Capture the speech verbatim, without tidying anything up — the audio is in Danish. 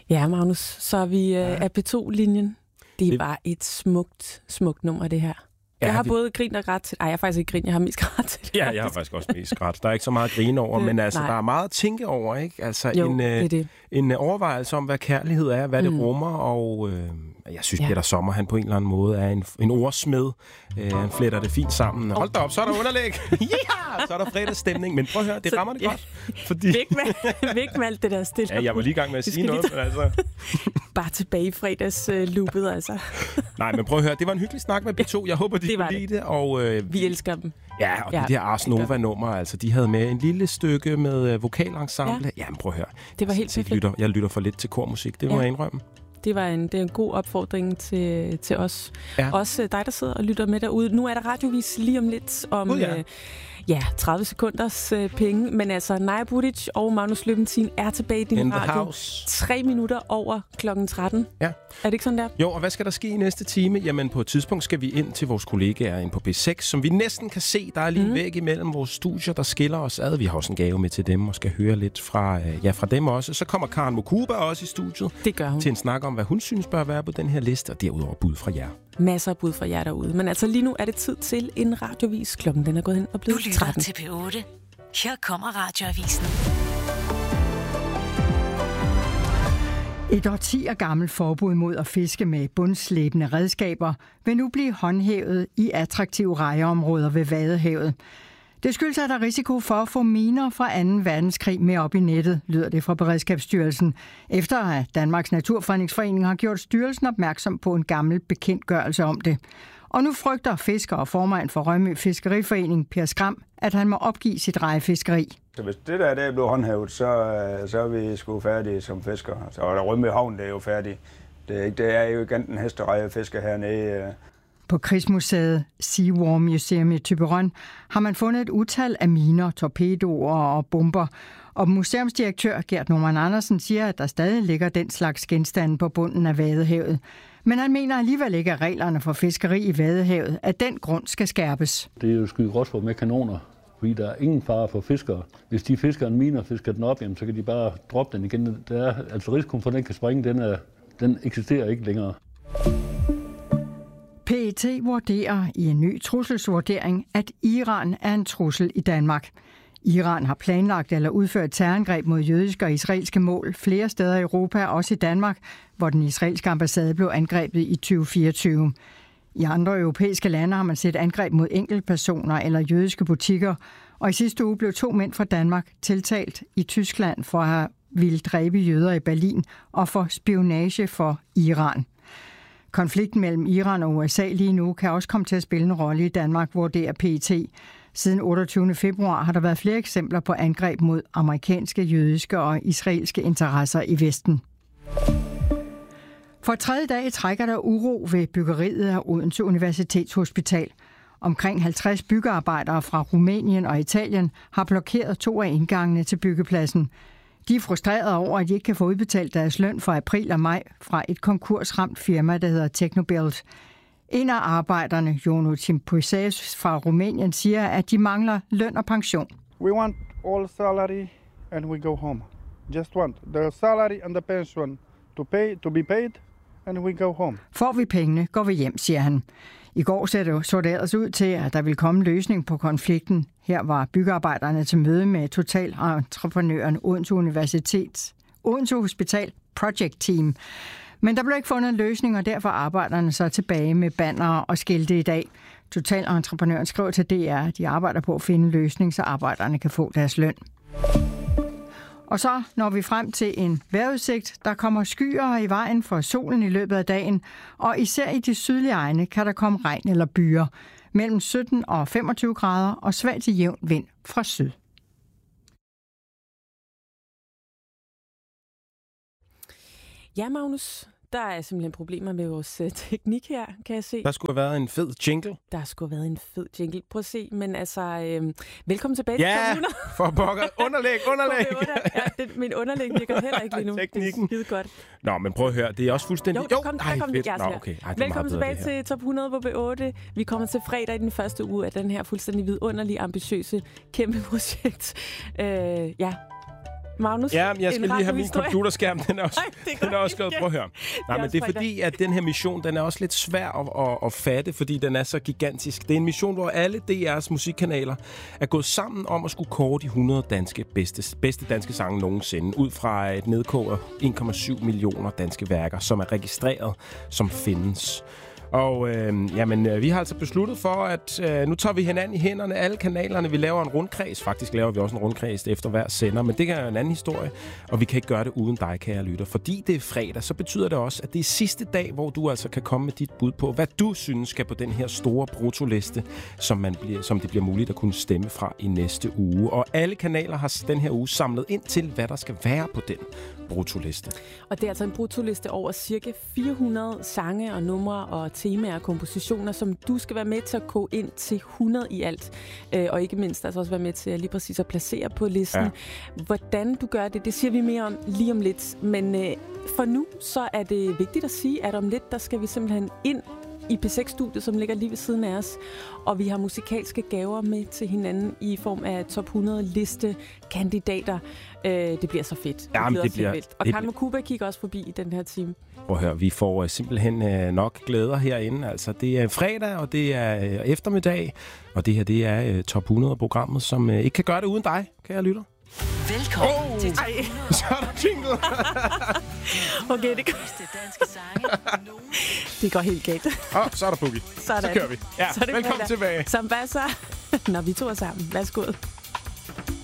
Ja, Magnus, så er vi øh, af P to-linjen. Det er det... bare et smukt, smukt nummer, det her. Ja, jeg har vi... både grint og grædt til Ej, jeg har faktisk ikke grint, jeg har mest grædt til det. Ja, jeg har faktisk også mest grædt. Der er ikke så meget at grine over, det... men altså, der er meget at tænke over, ikke? Altså, jo, en, det er det. en overvejelse om, hvad kærlighed er, hvad mm. det rummer, og øh, jeg synes, ja. Peter Sommer, han på en eller anden måde er en, en ordsmed. Øh, han fletter det fint sammen. Hold da op, så er der underlæg. Ja, så er der fredagsstemning. Men prøv at høre, det så, rammer det ja. godt. Fordi... Væk, med, væk med alt det der stille. Ja, jeg var lige i gang med at sige noget. Men altså... Bare tilbage i fredagsloopet, uh, altså. Nej, men prøv at høre, det var en hyggelig snak med P to. Jeg håber, de det kunne lide det. Og, øh, vi elsker dem. Ja, og ja, de der Ars Nova-nummer, altså, de havde med en lille stykke med uh, vokalensemble. Ja. Jamen, prøv at høre. Det var helt jeg lytter, jeg lytter for lidt til kormusik, det må ja. jeg indrømme. Det var en, det er en god opfordring til, til os. Ja. Også dig, der sidder og lytter med derude. Nu er der radiovis lige om lidt om... Uh, ja. øh, Ja, tredive sekunders øh, penge, men altså Naja Budic og Magnus Løventin er tilbage i din In radio. Tre minutter over klokken tretten. Ja. Er det ikke sådan der? Jo, og hvad skal der ske i næste time? Jamen på et tidspunkt skal vi ind til vores kollegaer ind på B seks, som vi næsten kan se. Der er lige en mm. væg imellem vores studier, der skiller os ad. Vi har også en gave med til dem og skal høre lidt fra, øh, ja, fra dem også. Så kommer Karen Mokuba også i studiet. Det gør hun. Til en snak om, hvad hun synes bør være på den her liste, og derudover bud fra jer. Masser af bud fra jer derude. Men altså lige nu er det tid til en radiovis. Klokken den er gået hen og blevet tretten. Du lytter til P otte. Her kommer radioavisen. Et årtier gammelt forbud mod at fiske med bundslæbende redskaber vil nu blive håndhævet i attraktive rejeområder ved Vadehavet. Det skyldes, at der er risiko for at få miner fra anden verdenskrig med op i nettet, lyder det fra Beredskabsstyrelsen, efter at Danmarks Naturfredningsforening har gjort styrelsen opmærksom på en gammel bekendtgørelse om det. Og nu frygter fisker og formand for Rømø Fiskeriforening, Per Skram, at han må opgive sit rejefiskeri. Så hvis det der, der er blevet håndhævet, så, så er vi sgu færdige som fiskere. Og der Rømø Havn, det er jo færdig. Det er, ikke, det er jo ikke enten hesterejefisker hernede. På Krigsmuseet Sea War Museum i Thyborøn har man fundet et utal af miner, torpedoer og bomber. Og museumsdirektør Gert Norman Andersen siger, at der stadig ligger den slags genstande på bunden af Vadehavet. Men han mener alligevel ikke, at reglerne for fiskeri i Vadehavet af den grund skal skærpes. Det er jo skyde råsfor med kanoner, fordi der er ingen fare for fiskere. Hvis de fisker en mine og fisker den op, jamen, så kan de bare droppe den igen. Der er, altså risikoen for, at den kan springe, den, er, den eksisterer ikke længere. P E T vurderer i en ny trusselsvurdering, at Iran er en trussel i Danmark. Iran har planlagt eller udført terrorangreb mod jødiske og israelske mål flere steder i Europa, også i Danmark, hvor den israelske ambassade blev angrebet i tyve fireogtyve. I andre europæiske lande har man set angreb mod enkeltpersoner eller jødiske butikker, og i sidste uge blev to mænd fra Danmark tiltalt i Tyskland for at have ville dræbe jøder i Berlin og for spionage for Iran. Konflikten mellem Iran og U S A lige nu kan også komme til at spille en rolle i Danmark, vurderer P E T. Siden otteogtyvende februar har der været flere eksempler på angreb mod amerikanske, jødiske og israelske interesser i Vesten. For tredje dag trækker der uro ved byggeriet af Odense Universitetshospital. Omkring halvtreds byggearbejdere fra Rumænien og Italien har blokeret to af indgangene til byggepladsen. De er frustrerede over, at de ikke kan få udbetalt deres løn for april og maj fra et konkursramt firma, der hedder Technobuild. En af arbejderne, Jono Timpuiseus fra Rumænien, siger, at de mangler løn og pension. We want all salary and we go home. Just want the salary and the pension to pay to be paid and we go home. Får vi pengene, går vi hjem, siger han. I går så det, så det ellers ud til, at der ville komme en løsning på konflikten. Her var byggearbejderne til møde med totalentreprenøren Odense Universitets Odense Hospital Project Team. Men der blev ikke fundet en løsning, og derfor arbejderne så tilbage med bannere og skilte i dag. Totalentreprenøren skriver til D R, at de arbejder på at finde en løsning, så arbejderne kan få deres løn. Og så når vi frem til en vejrudsigt, der kommer skyer i vejen for solen i løbet af dagen, og især i de sydlige egne kan der komme regn eller byger. Mellem sytten og femogtyve grader og svag til jævn vind fra syd. Ja, Magnus, der er simpelthen problemer med vores uh, teknik her, kan jeg se. Der skulle have været en fed jingle. Der skulle have været en fed jingle. Prøv at se, men altså, øh, velkommen tilbage ja, til kommuner. For pokker. Underlæg, underlæg. ja, det, min underlæg virker heller ikke lige nu. Teknikken. Det er skide godt. Nå, men prøv at høre, det er også fuldstændig... Jo, der kom, der kom, Ej, Nå, okay. Ej, velkommen tilbage til Top hundrede på B otte. Vi kommer til fredag i den første uge af den her fuldstændig vidunderlige, ambitiøse, kæmpe projekt. Øh, ja. Magnus, Ja, jeg skal lige have min radiohistorie. computerskærm. Den er også, Nej, det den er også skrevet. Prøv at høre. Nej, men det er fordi, at den her mission, den er også lidt svær at, at, at fatte, fordi den er så gigantisk. Det er en mission, hvor alle D R's musikkanaler er gået sammen om at skulle kåre de hundrede danske bedste, bedste danske sange nogensinde, ud fra et nedkog af en komma syv millioner danske værker, som er registreret, som findes. Og øh, jamen, øh, vi har altså besluttet for, at øh, nu tager vi hinanden i hænderne, alle kanalerne. Vi laver en rundkreds. Faktisk laver vi også en rundkreds efter hver sender, men det er en anden historie. Og vi kan ikke gøre det uden dig, kære lytter. Fordi det er fredag, så betyder det også, at det er sidste dag, hvor du altså kan komme med dit bud på, hvad du synes skal på den her store brutoliste, som, man bliver, som det bliver muligt at kunne stemme fra i næste uge. Og alle kanaler har den her uge samlet ind til, hvad der skal være på den brutoliste. Og det er altså en brutoliste over cirka fire hundrede sange og numre og temaer og kompositioner, som du skal være med til at gå ind til hundrede i alt. Øh, og ikke mindst altså også være med til at lige præcis at placere på listen. Ja. Hvordan du gør det, det siger vi mere om lige om lidt. Men øh, for nu, så er det vigtigt at sige, at om lidt, der skal vi simpelthen ind i P seks-studiet, som ligger lige ved siden af os. Og vi har musikalske gaver med til hinanden i form af top hundrede liste kandidater. Øh, det bliver så fedt. Det Jamen, det bliver, vildt. Og Karl Mokuba kigger også forbi i den her time. Prøv at høre, vi får uh, simpelthen uh, nok glæder herinde. Altså, det er fredag, og det er uh, eftermiddag. Og det her, det er uh, top hundrede-programmet, som uh, ikke kan gøre det uden dig, kære lytter. Velkommen oh, til top hundrede. Så er der jingle. Okay, det går, danske sange. det går helt galt. Åh, oh, så er der boogie. Sådan. Så kører vi. Ja, så er det velkommen fredag. tilbage. Som hvad så? Når vi to er sammen. Værsgo.